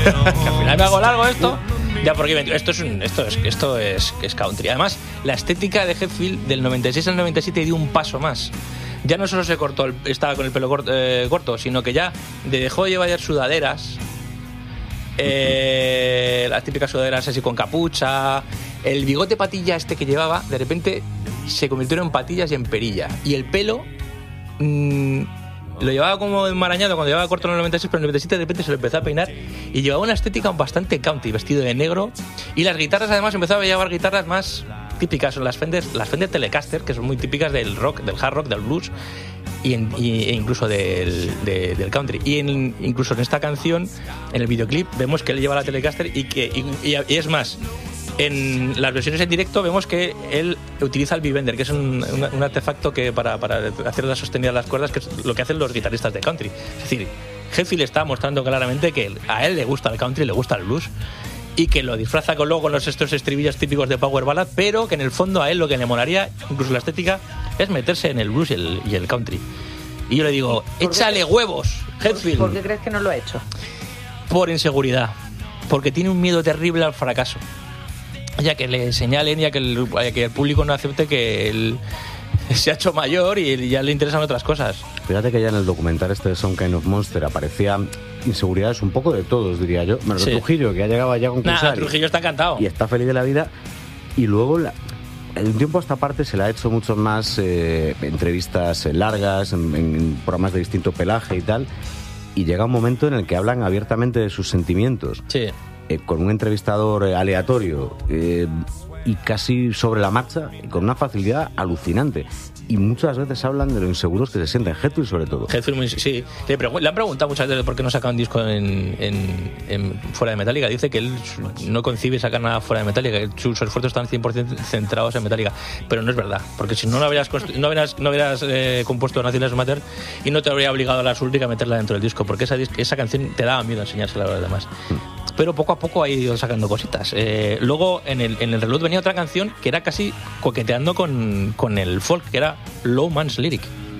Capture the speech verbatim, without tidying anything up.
Que al final me hago largo esto. Ya, porque esto es, un, esto es, esto es, es country. Además, la estética de Hetfield del noventa y seis al noventa y siete dio un paso más. Ya no solo se cortó, el, estaba con el pelo corto, eh, corto, sino que ya dejó de llevar sudaderas, eh, las típicas sudaderas así con capucha, el bigote patilla este que llevaba, de repente se convirtieron en patillas y en perilla. Y el pelo mmm, lo llevaba como enmarañado cuando llevaba corto en el noventa y seis, pero en el noventa y siete de repente se lo empezó a peinar y llevaba una estética bastante country, vestido de negro. Y las guitarras, además, empezaba a llevar guitarras más típicas, son las Fender, las Fender Telecaster, que son muy típicas del rock, del hard rock, del blues y, en, y e incluso del, de, del country. Y en, incluso en esta canción, en el videoclip, vemos que él lleva la Telecaster y que y, y, y es más, en las versiones en directo vemos que él utiliza el B-Bender, que es un, un, un artefacto que para, para hacer la sostenida de las cuerdas, que es lo que hacen los guitarristas de country. Es decir, Hetfield está mostrando claramente que a él le gusta el country, le gusta el blues, y que lo disfraza con luego con los estos estribillos típicos de power ballad, pero que en el fondo a él lo que le molaría, incluso la estética, es meterse en el blues y el, y el country. Y yo le digo, échale huevos, Hetfield. ¿Por qué crees que no lo ha hecho? Por inseguridad, porque tiene un miedo terrible al fracaso. Ya que le señalen, ya que el, que el público no acepte que él se ha hecho mayor y ya le interesan otras cosas. Fíjate que ya en el documental este de Some Kind of Monster aparecía inseguridades un poco de todos, diría yo. Menos sí. Trujillo, que ya llegaba ya a concursar. Nah, Trujillo está encantado. Y está feliz de la vida. Y luego, la, en un tiempo a esta parte se le ha hecho mucho más eh, entrevistas largas, en, en programas de distinto pelaje y tal. Y llega un momento en el que hablan abiertamente de sus sentimientos. Sí. Eh, con un entrevistador eh, aleatorio eh, y casi sobre la marcha, y con una facilidad alucinante. Y muchas veces hablan de lo inseguros que se sienten, Hetfield sobre todo. Hetfield, sí. Le, pregu- le han preguntado muchas veces por qué no saca un disco en, en, en fuera de Metallica. Dice que él no concibe sacar nada fuera de Metallica, que sus esfuerzos están cien por ciento centrados en Metallica. Pero no es verdad, porque si no, no habrías, constru- no habrías, no habrías eh, compuesto Naciones Mater y no te habría obligado a la Súltica a meterla dentro del disco, porque esa, dis- esa canción te daba miedo enseñársela a los demás. Mm. Pero poco a poco ha ido sacando cositas. Eh, luego en el, en el reloj venía otra canción que era casi coqueteando con, con el folk, que era Low Man's Lyric.